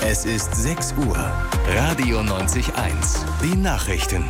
Es ist 6 Uhr. Radio 90.1. Die Nachrichten.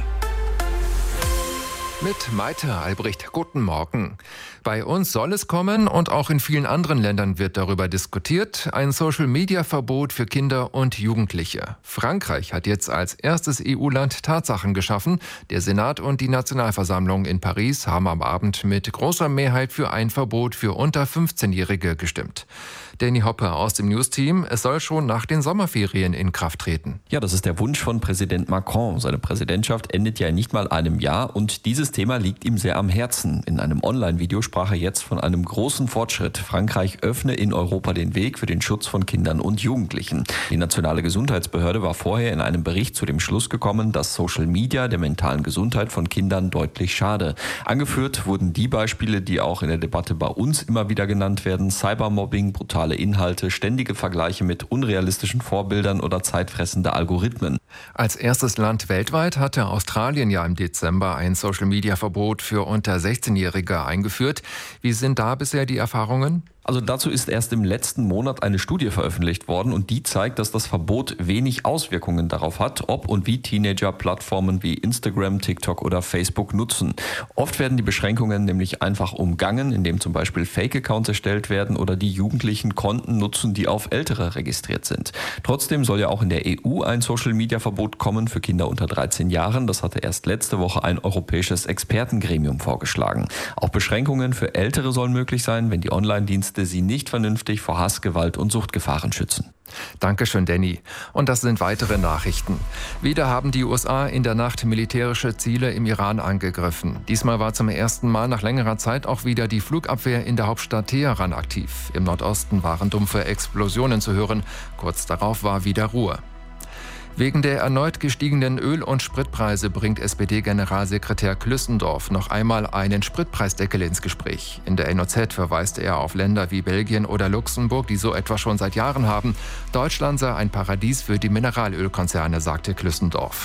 Mit Maite Albrecht. Guten Morgen. Bei uns soll es kommen und auch in vielen anderen Ländern wird darüber diskutiert. Ein Social-Media-Verbot für Kinder und Jugendliche. Frankreich hat jetzt als erstes EU-Land Tatsachen geschaffen. Der Senat und die Nationalversammlung in Paris haben am Abend mit großer Mehrheit für ein Verbot für unter 15-Jährige gestimmt. Danny Hoppe aus dem News-Team. Es soll schon nach den Sommerferien in Kraft treten. Ja, das ist der Wunsch von Präsident Macron. Seine Präsidentschaft endet ja in nicht mal einem Jahr und dieses Thema liegt ihm sehr am Herzen. In einem Online-Video sprach er jetzt von einem großen Fortschritt. Frankreich öffne in Europa den Weg für den Schutz von Kindern und Jugendlichen. Die nationale Gesundheitsbehörde war vorher in einem Bericht zu dem Schluss gekommen, dass Social Media der mentalen Gesundheit von Kindern deutlich schade. Angeführt wurden die Beispiele, die auch in der Debatte bei uns immer wieder genannt werden: Cybermobbing, brutale Inhalte, ständige Vergleiche mit unrealistischen Vorbildern oder zeitfressende Algorithmen. Als erstes Land weltweit hatte Australien ja im Dezember ein Social-Media-Verbot für unter 16-Jährige eingeführt. Wie sind da bisher die Erfahrungen? Also dazu ist erst im letzten Monat eine Studie veröffentlicht worden und die zeigt, dass das Verbot wenig Auswirkungen darauf hat, ob und wie Teenager Plattformen wie Instagram, TikTok oder Facebook nutzen. Oft werden die Beschränkungen nämlich einfach umgangen, indem zum Beispiel Fake-Accounts erstellt werden oder die Jugendlichen Konten nutzen, die auf Ältere registriert sind. Trotzdem soll ja auch in der EU ein Social-Media-Verbot kommen für Kinder unter 13 Jahren. Das hatte erst letzte Woche ein europäisches Expertengremium vorgeschlagen. Auch Beschränkungen für Ältere sollen möglich sein, wenn die Online-Dienste sie nicht vernünftig vor Hass, Gewalt und Suchtgefahren schützen. Dankeschön, Danny. Und das sind weitere Nachrichten. Wieder haben die USA in der Nacht militärische Ziele im Iran angegriffen. Diesmal war zum ersten Mal nach längerer Zeit auch wieder die Flugabwehr in der Hauptstadt Teheran aktiv. Im Nordosten waren dumpfe Explosionen zu hören. Kurz darauf war wieder Ruhe. Wegen der erneut gestiegenen Öl- und Spritpreise bringt SPD-Generalsekretär Klüssendorf noch einmal einen Spritpreisdeckel ins Gespräch. In der NOZ verweist er auf Länder wie Belgien oder Luxemburg, die so etwas schon seit Jahren haben. Deutschland sei ein Paradies für die Mineralölkonzerne, sagte Klüssendorf.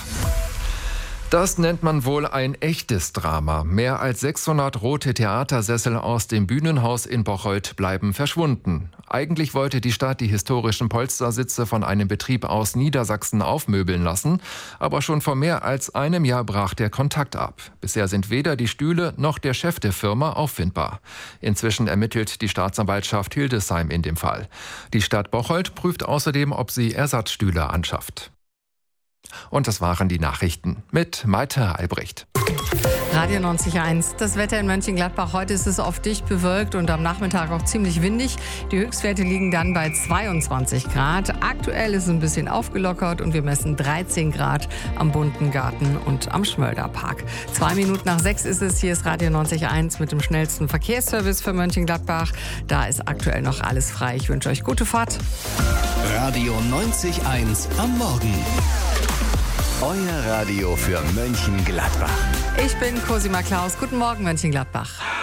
Das nennt man wohl ein echtes Drama. Mehr als 600 rote Theatersessel aus dem Bühnenhaus in Bocholt bleiben verschwunden. Eigentlich wollte die Stadt die historischen Polstersitze von einem Betrieb aus Niedersachsen aufmöbeln lassen, aber schon vor mehr als einem Jahr brach der Kontakt ab. Bisher sind weder die Stühle noch der Chef der Firma auffindbar. Inzwischen ermittelt die Staatsanwaltschaft Hildesheim in dem Fall. Die Stadt Bocholt prüft außerdem, ob sie Ersatzstühle anschafft. Und das waren die Nachrichten mit Maite Albrecht. Radio 90.1. Das Wetter in Mönchengladbach. Heute ist es oft dicht bewölkt und am Nachmittag auch ziemlich windig. Die Höchstwerte liegen dann bei 22 Grad. Aktuell ist es ein bisschen aufgelockert und wir messen 13 Grad am Bunten Garten und am Schmölderpark. 2 Minuten nach 6 ist es. Hier ist Radio 90.1 mit dem schnellsten Verkehrsservice für Mönchengladbach. Da ist aktuell noch alles frei. Ich wünsche euch gute Fahrt. Radio 90.1 am Morgen. Euer Radio für Mönchengladbach. Ich bin Cosima Klaus. Guten Morgen, Mönchengladbach.